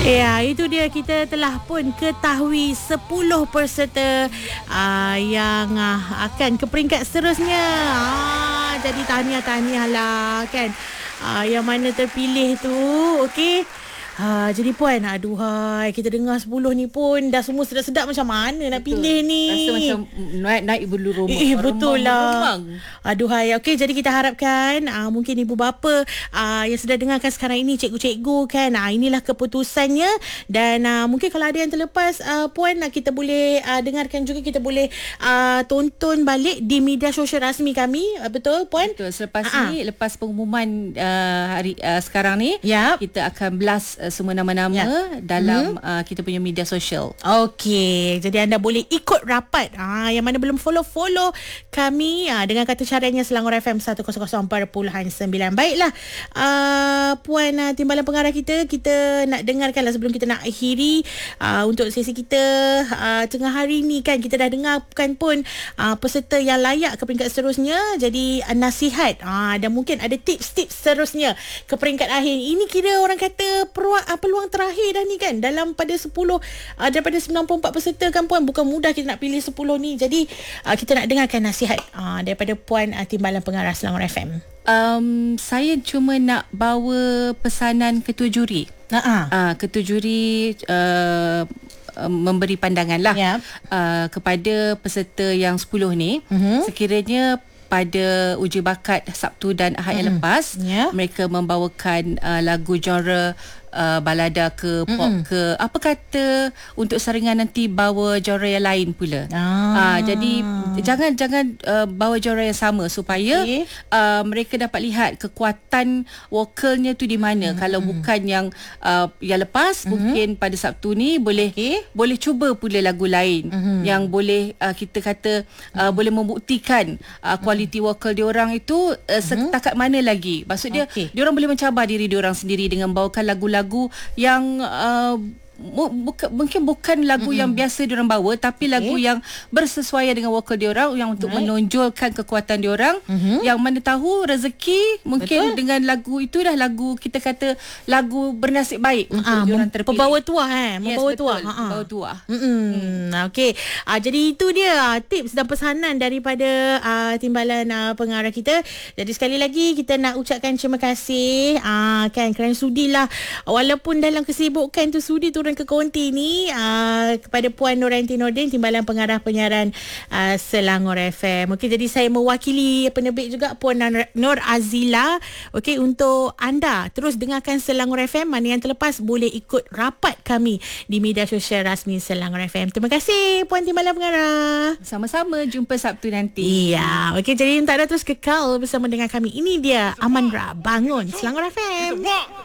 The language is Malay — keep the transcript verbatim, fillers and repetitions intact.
Ya, itu dia, kita telah pun ketahui sepuluh peserta uh, yang uh, akan ke peringkat seterusnya. Ah, jadi tahniah-tahniah lah kan. Uh, yang mana terpilih tu, okey. Ha, jadi puan, aduhai, kita dengar sepuluh ni pun dah semua sedap-sedap macam mana nak betul. Pilih ni. Rasa macam naik naik bulu rumah. Eh, betul lah. Aduhai, okey, jadi kita harapkan uh, mungkin ibu bapa uh, yang sedang dengarkan sekarang ini, cikgu-cikgu kan, uh, inilah keputusannya. Dan uh, mungkin kalau ada yang terlepas, uh, puan, uh, kita boleh uh, dengarkan juga, kita boleh uh, tonton balik di media sosial rasmi kami. Uh, betul puan? Betul, selepas uh-huh. ni, lepas pengumuman uh, hari uh, sekarang ni, yep. kita akan blast semua nama-nama ya. dalam hmm. uh, kita punya media sosial. Okey, jadi anda boleh ikut rapat. Ah, yang mana belum follow-follow kami ah, dengan kata caranya Selangor F M seratus empat puluhan sembilan. Baiklah, uh, puan uh, timbalan pengarah kita, kita nak dengarkanlah sebelum kita nak akhiri uh, untuk sesi kita uh, tengah hari ni kan, kita dah dengarkan pun uh, peserta yang layak ke peringkat seterusnya. Jadi uh, nasihat uh, dan mungkin ada tips-tips seterusnya ke peringkat akhir. Ini kira orang kata peruan peluang terakhir dah ni kan, dalam pada sepuluh uh, daripada sembilan puluh empat peserta kan puan, bukan mudah kita nak pilih sepuluh ni. Jadi uh, kita nak dengarkan nasihat uh, daripada puan uh, timbalan pengarah Selangor F M. Um, saya cuma nak bawa pesanan ketua juri. Uh-huh. Uh, ketua juri uh, memberi pandangan lah yep. uh, kepada peserta yang sepuluh ni. Uh-huh. Sekiranya pada uji bakat Sabtu dan Ahad yang lepas, yeah. mereka membawakan uh, lagu genre uh, balada ke pop mm-hmm. ke, apa kata untuk saringan nanti bawa genre yang lain pula. Ah. Uh, jadi jangan jangan uh, bawa genre yang sama supaya okay. uh, mereka dapat lihat kekuatan vokalnya tu di mana. Mm-hmm. Kalau bukan yang uh, yang lepas, mm-hmm. mungkin pada Sabtu ni boleh okay. boleh cuba pula lagu lain mm-hmm. yang boleh uh, kita kata uh, mm-hmm. boleh membuktikan uh, kualiti vokal diorang itu uh, mm-hmm. setakat mana lagi. Maksudnya okay. diorang boleh mencabar diri diorang sendiri dengan bawakan lagu-lagu yang uh, Buka, mungkin bukan lagu mm-hmm. yang biasa diorang bawa, tapi okay. lagu yang bersesuaian dengan vokal diorang, yang untuk right. menonjolkan kekuatan diorang. Mm-hmm. Yang mana tahu rezeki mungkin betul. Dengan lagu itu dah lagu kita kata lagu bernasib baik untuk ah, diorang terpilih. Pembawa tuah eh, membawa yes, tuah. Ha, membawa tuah. Hmm. Okey. Ah, jadi itu dia tips dan pesanan daripada ah, timbalan ah, pengarah kita. Jadi sekali lagi kita nak ucapkan terima kasih ah, kan kerana sudilah, walaupun dalam kesibukan tu sudi tu ke konti ni uh, kepada Puan Noranti Nordin, timbalan pengarah penyiaran uh, Selangor F M. Okey, jadi saya mewakili penerbit juga Puan Nur Azila. Okey, untuk anda terus dengarkan Selangor F M. Mana yang terlepas boleh ikut rapat kami di media sosial rasmi Selangor F M. Terima kasih Puan timbalan pengarah. Sama-sama, jumpa Sabtu nanti. Iya, okey, jadi tak ada terus kekal bersama dengan kami. Ini dia Amandra Bangun Selangor F M.